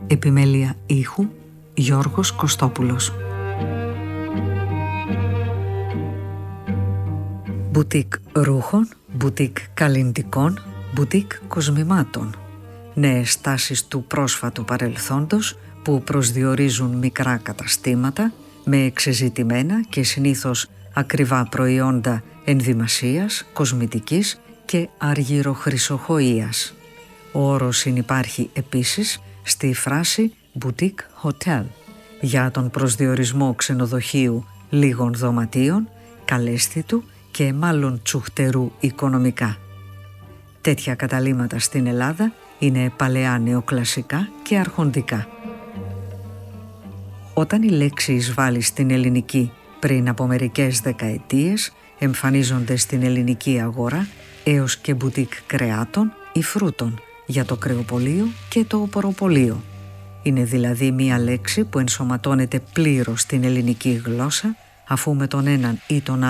Επιμέλεια ήχου Γιώργος Κωστόπουλος. Μπουτίκ ρούχων, μπουτίκ καλλυντικών, μπουτίκ κοσμημάτων. Νέες στάσεις του πρόσφατου παρελθόντος που προσδιορίζουν μικρά καταστήματα με εξεζητημένα και συνήθως ακριβά προϊόντα ενδυμασίας, κοσμητικής και αργυροχρυσοχοΐας. Ο όρος συνυπάρχει επίσης στη φράση «boutique hotel» για τον προσδιορισμό ξενοδοχείου λίγων δωματίων, καλέσθητου και μάλλον τσουχτερού οικονομικά. Τέτοια καταλύματα στην Ελλάδα είναι παλαιά νεοκλασικά και αρχοντικά. Όταν η λέξη εισβάλλει στην ελληνική πριν από μερικές δεκαετίες, εμφανίζονται στην ελληνική αγορά έως και μπουτίκ κρεάτων ή φρούτων για το κρεοπωλείο και το οποροπωλείο. Είναι δηλαδή μία λέξη που ενσωματώνεται πλήρως στην ελληνική γλώσσα, αφού με τον έναν ή τον